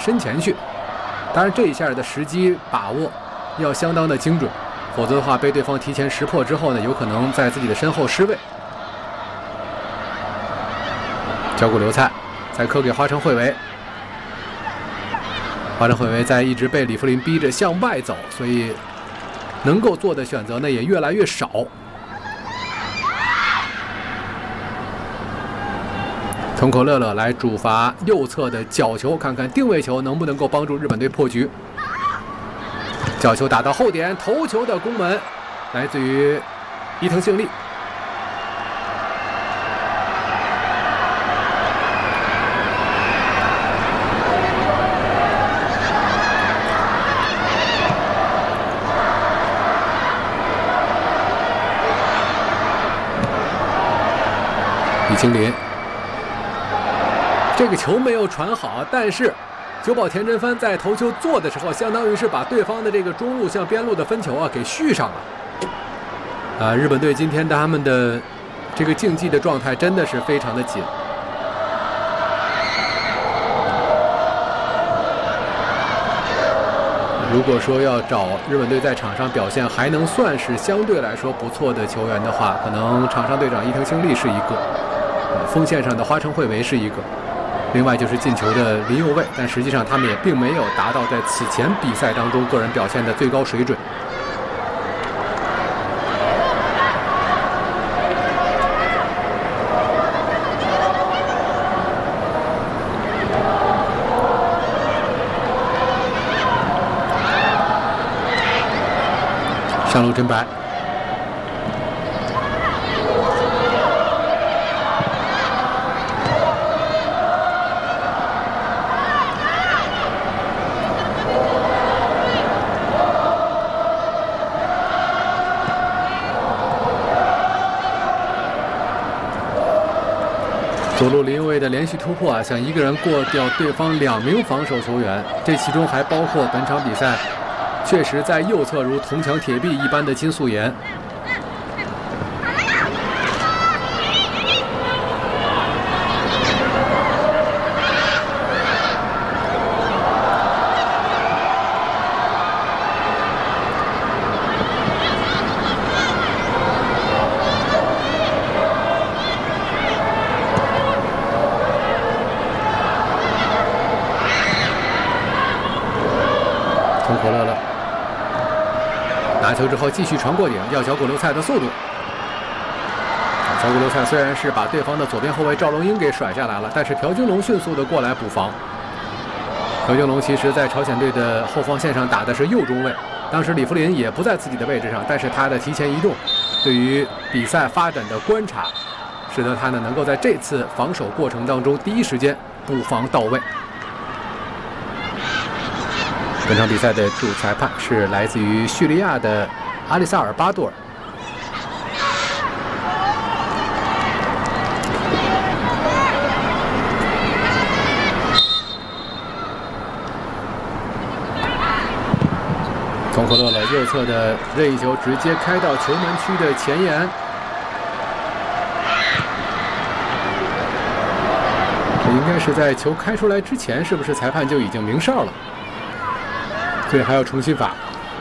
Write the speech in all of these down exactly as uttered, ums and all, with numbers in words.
身前去。当然，这一下的时机把握要相当的精准，否则的话被对方提前识破之后呢，有可能在自己的身后失位。交给刘灿，再磕给花城惠维。花城惠维在一直被李福林逼着向外走，所以能够做的选择呢也越来越少。筒口乐乐来主罚右侧的角球，看看定位球能不能够帮助日本队破局。角球打到后点，头球的攻门来自于伊藤幸利。李青林。这个球没有传好，但是久保田真帆在头球做的时候，相当于是把对方的这个中路向边路的分球啊给续上了。啊，日本队今天他们的这个竞技的状态真的是非常的紧。如果说要找日本队在场上表现还能算是相对来说不错的球员的话，可能场上队长伊藤兴利是一个，呃，锋线上的花城惠维是一个。另外就是进球的林右卫，但实际上他们也并没有达到在此前比赛当中个人表现的最高水准。上路真白。左路林右卫的连续突破啊，想一个人过掉对方两名防守球员，这其中还包括本场比赛确实在右侧如铜墙铁壁一般的金素妍。从可乐了，拿球之后继续传过顶，要小古留菜的速度。小古留菜虽然是把对方的左边后卫赵龙英给甩下来了，但是朴俊龙迅速的过来补防。朴俊龙其实在朝鲜队的后防线上打的是右中卫，当时李福林也不在自己的位置上，但是他的提前移动，对于比赛发展的观察，使得他呢能够在这次防守过程当中第一时间补防到位。本场比赛的主裁判是来自于叙利亚的阿里萨尔巴多尔。从可乐了右侧的任意球直接开到球门区的前沿，这应该是在球开出来之前，是不是裁判就已经鸣哨了？所以还要重新罚。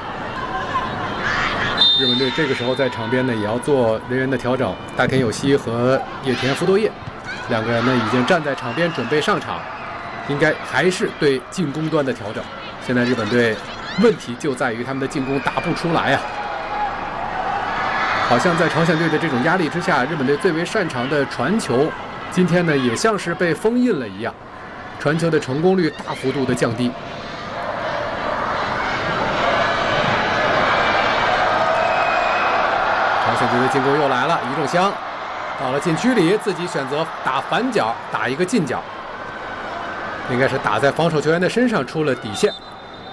日本队这个时候在场边呢也要做人员的调整，大田有希和野田福多叶两个人呢已经站在场边准备上场，应该还是对进攻端的调整。现在日本队问题就在于他们的进攻打不出来啊，好像在朝鲜队的这种压力之下，日本队最为擅长的传球，今天呢也像是被封印了一样，传球的成功率大幅度的降低。朝鲜队的进攻又来了，于正香到了禁区里，自己选择打反脚，打一个近角，应该是打在防守球员的身上，出了底线。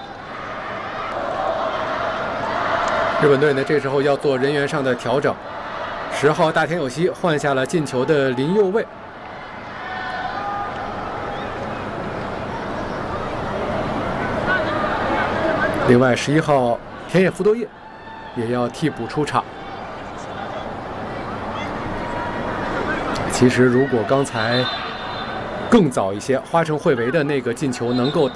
日本队呢，这时候要做人员上的调整，十号大田有希换下了进球的林右卫。另外，十一号田野福多叶也要替补出场。其实，如果刚才更早一些，花城惠维的那个进球能够